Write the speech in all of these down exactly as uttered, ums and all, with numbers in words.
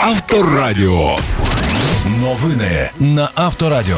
Авторадіо. Новини на Авторадіо.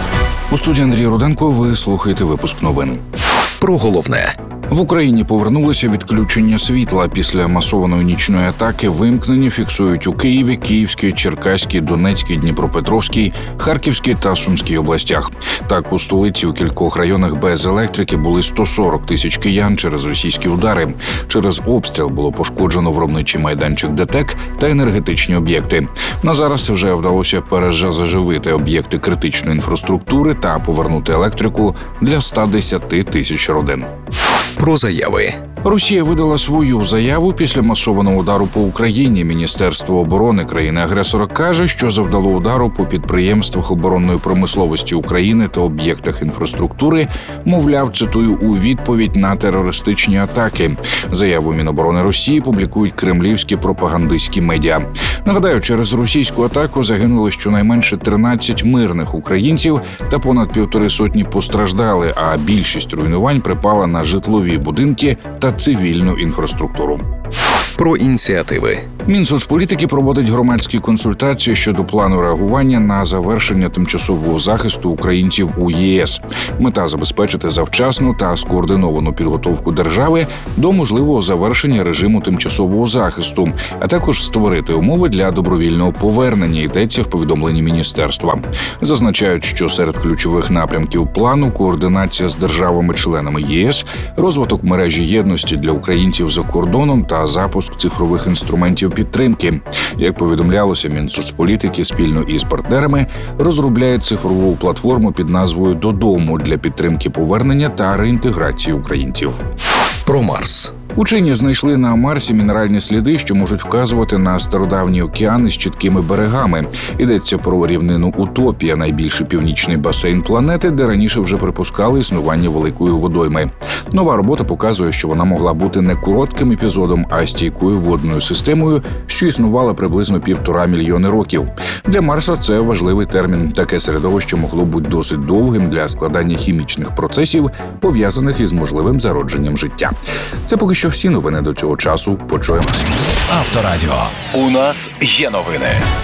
У студії Андрій Руденко. Ви слухаєте випуск новин. Про головне. В Україні повернулося відключення світла після масованої нічної атаки. Вимкнення фіксують у Києві, Київській, Черкаській, Донецькій, Дніпропетровській, Харківській та Сумській областях. Так, у столиці у кількох районах без електрики були сто сорок тисяч киян через російські удари. Через обстріл було пошкоджено виробничий майданчик ДТЕК та енергетичні об'єкти. На зараз вже вдалося перезаживити об'єкти критичної інфраструктури та повернути електрику для ста десяти тисяч родин. Про заяви. Росія видала свою заяву після масованого удару по Україні. Міністерство оборони країни-агресора каже, що завдало удару по підприємствах оборонної промисловості України та об'єктах інфраструктури, мовляв, цитую, у відповідь на терористичні атаки. Заяву Міноборони Росії публікують кремлівські пропагандистські медіа. Нагадаю, через російську атаку загинули щонайменше тринадцять мирних українців та понад півтори сотні постраждали, а більшість руйнувань припала на житлові будинки та цивільну інфраструктуру. Про ініціативи. Мінсоцполітики проводить громадські консультації щодо плану реагування на завершення тимчасового захисту українців у ЄС. Мета – забезпечити завчасну та скоординовану підготовку держави до можливого завершення режиму тимчасового захисту, а також створити умови для добровільного повернення, йдеться в повідомленні міністерства. Зазначають, що серед ключових напрямків плану – координація з державами-членами ЄС, розвиток мережі єдності для українців за кордоном та запуск цифрових інструментів підтримки. Як повідомлялося, Мінсоцполітики спільно із партнерами розробляють цифрову платформу під назвою «Додому» для підтримки повернення та реінтеграції українців. Про Марс. Учені знайшли на Марсі мінеральні сліди, що можуть вказувати на стародавній океан із чіткими берегами. Йдеться про рівнину Утопія, найбільший північний басейн планети, де раніше вже припускали існування великої водойми. Нова робота показує, що вона могла бути не коротким епізодом, а стійкою водною системою, що існувала приблизно півтора мільйони років. Для Марса це важливий термін. Таке середовище могло бути досить довгим для складання хімічних процесів, пов'язаних із можливим зародженням життя. Це поки що всі новини до цього часу. Почуємось. Авторадіо. У нас є новини.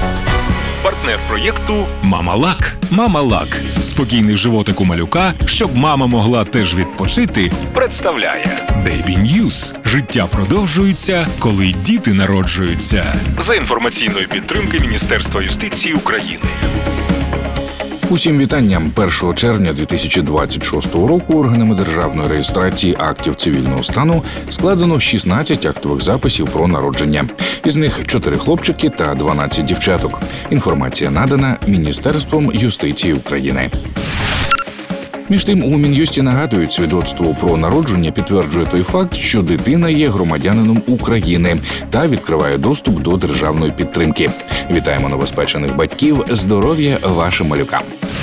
Партнер проєкту «Мамалак». «Мамалак» – спокійний животик у малюка, щоб мама могла теж відпочити, представляє Baby News. Життя продовжується, коли діти народжуються. За інформаційної підтримки Міністерства юстиції України. Усім вітанням. першого червня дві тисячі двадцять шостого року органами державної реєстрації актів цивільного стану складено шістнадцять актових записів про народження. Із них чотири хлопчики та дванадцять дівчаток. Інформація надана Міністерством юстиції України. Між тим, у Мін'юсті нагадують, свідоцтво про народження підтверджує той факт, що дитина є громадянином України та відкриває доступ до державної підтримки. Вітаємо новоспечених батьків, здоров'я вашим малюкам.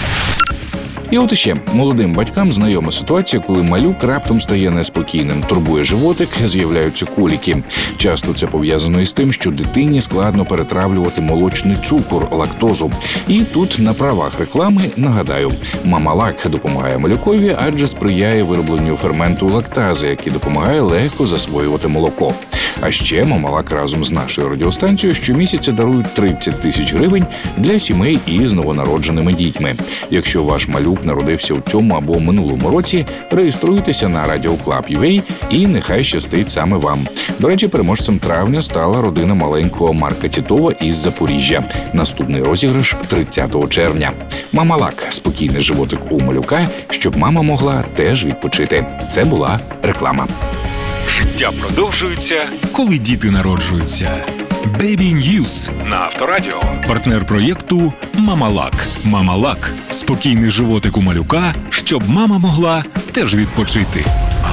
І от іще, молодим батькам знайома ситуація, коли малюк раптом стає неспокійним, турбує животик, з'являються коліки. Часто це пов'язано із тим, що дитині складно перетравлювати молочний цукор, лактозу. І тут на правах реклами нагадаю, «Мамалак» допомагає малюкові, адже сприяє виробленню ферменту лактази, який допомагає легко засвоювати молоко. А ще «Мамалак» разом з нашою радіостанцією щомісяця дарують тридцять тисяч гривень для сімей із новонародженими дітьми. Якщо ваш малюк народився у цьому або минулому році, реєструйтеся на радіоклаб крапка ю а і нехай щастить саме вам. До речі, переможцем травня стала родина маленького Марка Тітова із Запоріжжя. Наступний розіграш тридцятого червня. «Мамалак» – спокійний животик у малюка, щоб мама могла теж відпочити. Це була реклама. Життя продовжується, коли діти народжуються. Baby News на Авторадіо. Партнер проєкту «Мамалак». «Мамалак» – спокійний животик у малюка, щоб мама могла теж відпочити.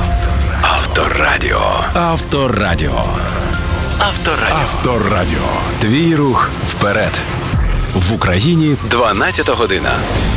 Авторадіо. Авторадіо. Авторадіо. Авторадіо. Твій рух вперед. В Україні дванадцята година.